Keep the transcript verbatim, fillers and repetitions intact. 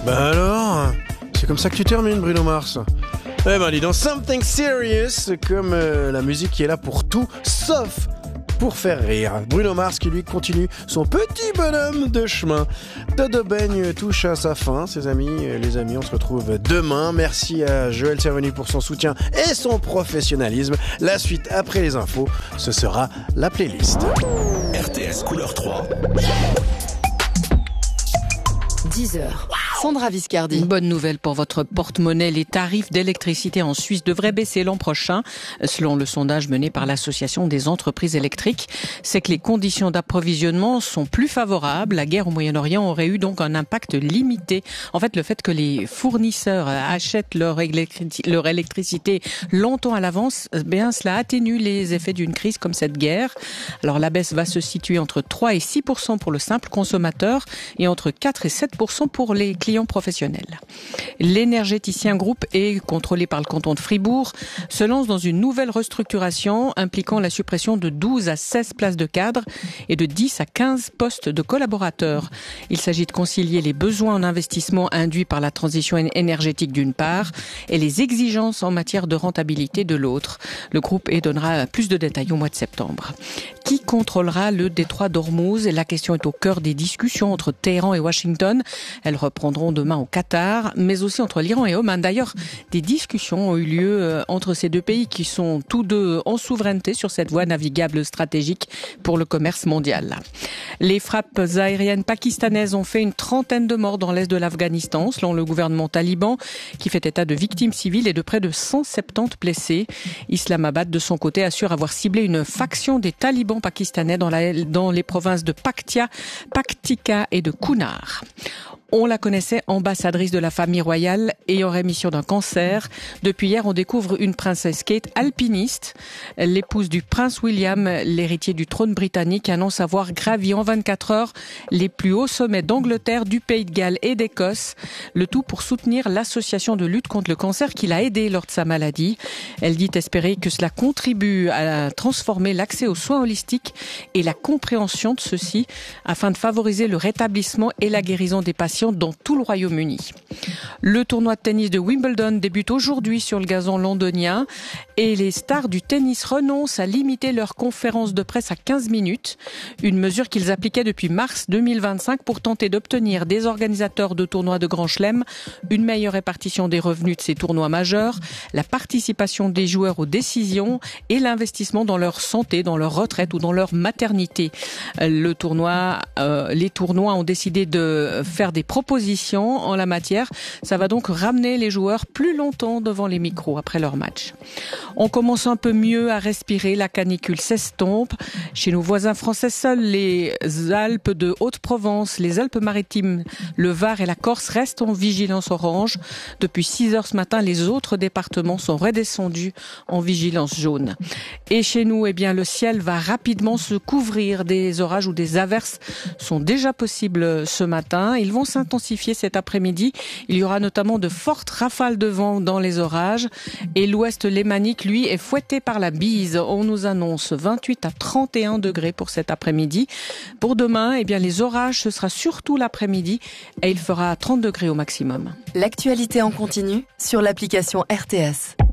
Bah alors, c'est comme ça que tu termines, Bruno Mars. Eh ben dis donc, Something Serious, comme euh, la musique qui est là pour tout, sauf pour faire rire. Bruno Mars qui lui continue son petit bonhomme de chemin. Dodo Beigne touche à sa fin, ses amis. Les amis, on se retrouve demain. Merci à Joël Cerveny pour son soutien et son professionnalisme. La suite après les infos, ce sera la playlist. R T S Couleur trois. dix heures. Sandra Viscardi. Une bonne nouvelle pour votre porte-monnaie. Les tarifs d'électricité en Suisse devraient baisser l'an prochain. Selon le sondage mené par l'Association des entreprises électriques, c'est que les conditions d'approvisionnement sont plus favorables. La guerre au Moyen-Orient aurait eu donc un impact limité. En fait, le fait que les fournisseurs achètent leur, électri- leur électricité longtemps à l'avance, eh bien, cela atténue les effets d'une crise comme cette guerre. Alors, la baisse va se situer entre trois et six pour cent pour le simple consommateur et entre quatre et sept pour cent pour les clients professionnels. L'énergéticien groupe est contrôlé par le canton de Fribourg, se lance dans une nouvelle restructuration impliquant la suppression de douze à seize places de cadre et de dix à quinze postes de collaborateurs. Il s'agit de concilier les besoins en investissement induits par la transition énergétique d'une part et les exigences en matière de rentabilité de l'autre. Le groupe E donnera plus de détails au mois de septembre. Qui contrôlera le détroit d'Ormuz? La question est au cœur des discussions entre Téhéran et Washington. Elles reprendront demain au Qatar, mais aussi entre l'Iran et Oman. D'ailleurs, des discussions ont eu lieu entre ces deux pays qui sont tous deux en souveraineté sur cette voie navigable stratégique pour le commerce mondial. Les frappes aériennes pakistanaises ont fait une trentaine de morts dans l'est de l'Afghanistan, selon le gouvernement taliban, qui fait état de victimes civiles et de près de cent soixante-dix blessés. Islamabad, de son côté, assure avoir ciblé une faction des talibans pakistanais dans, la, dans les provinces de Paktia, Paktika et de Kunar. On la connaissait ambassadrice de la famille royale et en rémission d'un cancer. Depuis hier, on découvre une princesse Kate, alpiniste. L'épouse du prince William, l'héritier du trône britannique, annonce avoir gravi en vingt-quatre heures les plus hauts sommets d'Angleterre, du Pays de Galles et d'Écosse. Le tout pour soutenir l'association de lutte contre le cancer qui l'a aidée lors de sa maladie. Elle dit espérer que cela contribue à transformer l'accès aux soins holistiques et la compréhension de ceux-ci afin de favoriser le rétablissement et la guérison des patients dans tout le Royaume-Uni. Le tournoi de tennis de Wimbledon débute aujourd'hui sur le gazon londonien et les stars du tennis renoncent à limiter leur conférence de presse à quinze minutes, une mesure qu'ils appliquaient depuis mars deux mille vingt-cinq pour tenter d'obtenir des organisateurs de tournois de Grand Chelem une meilleure répartition des revenus de ces tournois majeurs, la participation des joueurs aux décisions et l'investissement dans leur santé, dans leur retraite ou dans leur maternité. Le tournoi, euh, les tournois ont décidé de faire des propositions en la matière. Ça va donc ramener les joueurs plus longtemps devant les micros après leur match. On commence un peu mieux à respirer, la canicule s'estompe. Chez nos voisins français, seuls les Alpes de Haute-Provence, les Alpes-Maritimes, le Var et la Corse restent en vigilance orange. Depuis six heures ce matin, les autres départements sont redescendus en vigilance jaune. Et chez nous, eh bien, le ciel va rapidement se couvrir. Des orages ou des averses sont déjà possibles ce matin. Ils vont s'intensifier cet après-midi. Il y aura notamment de fortes rafales de vent dans les orages. Et l'ouest lémanique, lui, est fouetté par la bise. On nous annonce vingt-huit à trente et un degrés pour cet après-midi. Pour demain, eh bien, les orages, ce sera surtout l'après-midi et il fera trente degrés au maximum. L'actualité en continu sur l'application R T S.